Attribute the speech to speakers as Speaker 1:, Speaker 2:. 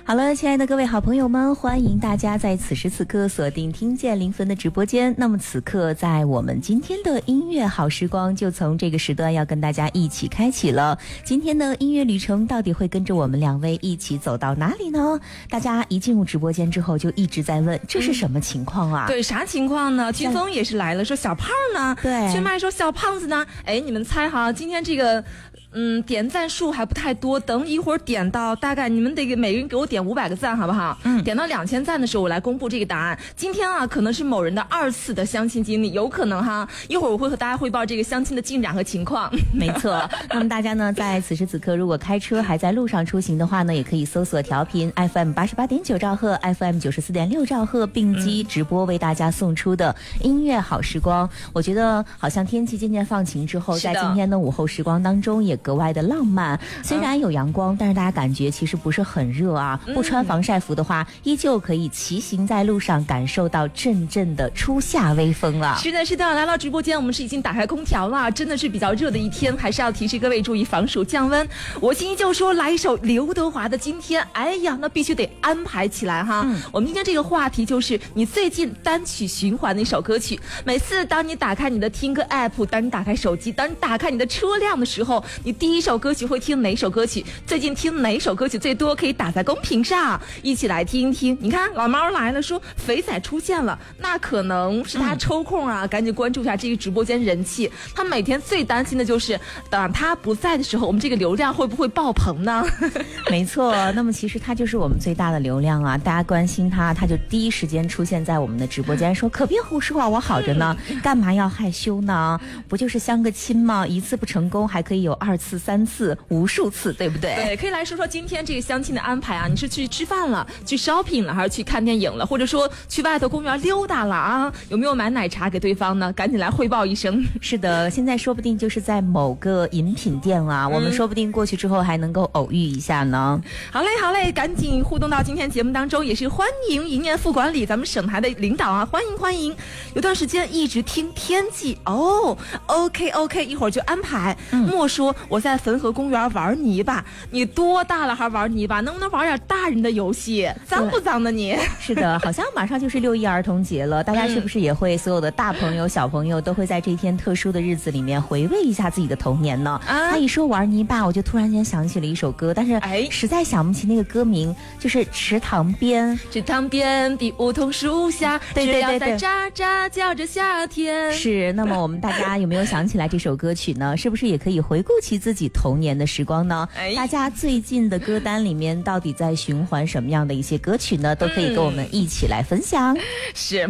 Speaker 1: 好了，亲爱的各位好朋友们，欢迎大家在此时此刻锁定听见零分的直播间。那么此刻在我们今天的音乐好时光就从这个时段要跟大家一起开启了。今天的音乐旅程到底会跟着我们两位一起走到哪里呢？大家一进入直播间之后就一直在问，这是什么情况啊？
Speaker 2: 对，啥情况呢？军峰也是来了，说小胖呢？
Speaker 1: 对，
Speaker 2: 薛麦说小胖子呢？哎，你们猜哈，今天这个点赞数还不太多，等一会儿点到大概你们得每个人给我点500个赞好不好？点到2000赞的时候我来公布这个答案。今天啊可能是某人的2次的相亲经历，有可能哈，一会儿我会和大家汇报这个相亲的进展和情况。
Speaker 1: 没错，那么大家呢在此时此刻如果开车还在路上出行的话呢，也可以搜索调频 FM 88.9兆赫 FM 94.6兆赫并机直播为大家送出的音乐好时光。我觉得好像天气渐渐放晴之后，在今天的午后时光当中也格外的浪漫，虽然有阳光，但是大家感觉其实不是很热啊。不穿防晒服的话，依旧可以骑行在路上，感受到阵阵的初夏微风了。
Speaker 2: 是的，是的，来到直播间，我们是已经打开空调了，真的是比较热的一天，还是要提示各位注意防暑降温。我心就说来一首刘德华的《今天》，哎呀，那必须得安排起来哈。我们今天这个话题就是你最近单曲循环的一首歌曲。每次当你打开你的听歌 app， 当你打开手机，当你打开你的车辆的时候，你第一首歌曲会听哪首歌曲？最近听哪首歌曲最多？可以打在公屏上，一起来听一听。你看老猫来了，说肥仔出现了，那可能是他抽空啊，赶紧关注一下这个直播间人气。他每天最担心的就是等他不在的时候，我们这个流量会不会爆棚呢？
Speaker 1: 没错，那么其实他就是我们最大的流量啊，大家关心他，他就第一时间出现在我们的直播间，说可别胡说啊，我好着呢，干嘛要害羞呢？不就是相个亲吗？一次不成功还可以有2次、3次、无数次，对不对？
Speaker 2: 对，可以来说说今天这个相亲的安排啊，你是去吃饭了，去 shopping 了，还是去看电影了，或者说去外头公园溜达了啊？有没有买奶茶给对方呢？赶紧来汇报一声。
Speaker 1: 是的，现在说不定就是在某个饮品店啊，我们说不定过去之后还能够偶遇一下呢。
Speaker 2: 好嘞，好嘞，赶紧互动到今天节目当中，也是欢迎一念副管理咱们省台的领导啊，欢迎欢迎。有段时间一直听天气哦 ，OK， 一会儿就安排。莫说我在汾河公园玩泥巴，你多大了还玩泥巴？能不能玩点大人的游戏？脏不脏的你？是
Speaker 1: 的，好像马上就是6一儿童节了，大家是不是也会所有的大朋友小朋友都会在这一天特殊的日子里面回味一下自己的童年呢？他一说玩泥巴，我就突然间想起了一首歌，但是实在想不起那个歌名，就是池塘边
Speaker 2: 的梧桐树下，
Speaker 1: 对，
Speaker 2: 在喳喳叫着夏天。
Speaker 1: 是，那么我们大家有没有想起来这首歌曲呢？是不是也可以回顾起自己童年的时光呢？大家最近的歌单里面到底在循环什么样的一些歌曲呢？都可以跟我们一起来分享。
Speaker 2: 是。